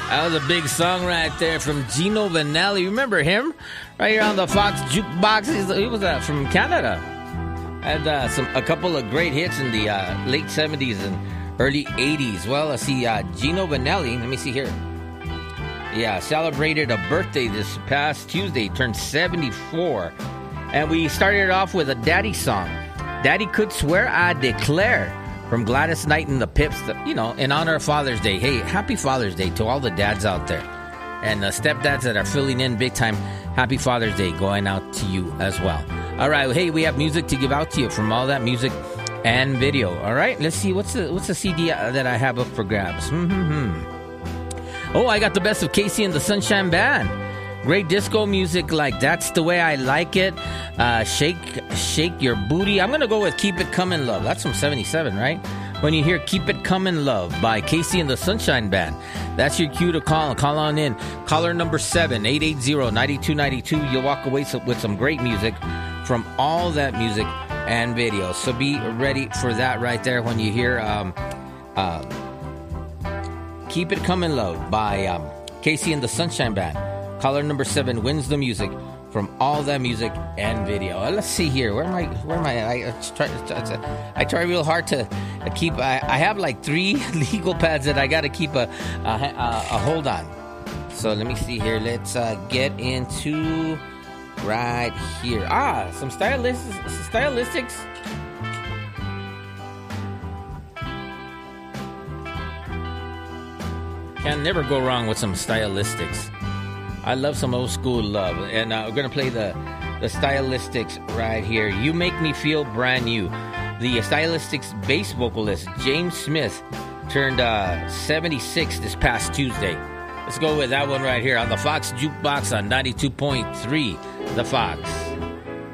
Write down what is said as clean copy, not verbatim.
That was a big song right there from Gino Vanelli. Remember him? Right here on the Fox Jukebox. He was from Canada. Had a couple of great hits in the late 70s and early 80s. Well, let's see. Gino Vanelli, let me see here. Yeah, celebrated a birthday this past Tuesday. Turned 74. And we started off with a daddy song. Daddy Could Swear I Declare. From Gladys Knight and the Pips, in honor of Father's Day. Hey, happy Father's Day to all the dads out there. And the stepdads that are filling in big time, happy Father's Day going out to you as well. All right, hey, we have music to give out to you from All That Music and Video. All right, let's see, what's the CD that I have up for grabs? Oh, I got the best of Casey and the Sunshine Band. Great disco music like That's the Way I Like It. Shake Your Booty. I'm going to go with Keep It Comin' Love. That's from 77, right? When you hear Keep It Comin' Love by Casey and the Sunshine Band, that's your cue to call on in. Caller number 7, 880-9292. You'll walk away with some great music from All That Music and Video. So be ready for that right there when you hear Keep It Comin' Love by Casey and the Sunshine Band. Caller number 7 wins the music from All That Music and Video. Let's see here. Where am I? I try real hard to keep. I have like 3 legal pads that I got to keep a hold on. So let me see here. Let's get into right here. Some stylistics. Can never go wrong with some stylistics. I love some old school love. And we're going to play the Stylistics right here. You Make Me Feel Brand New. The Stylistics bass vocalist, James Smith, turned 76 this past Tuesday. Let's go with that one right here on the Fox Jukebox on 92.3 The Fox.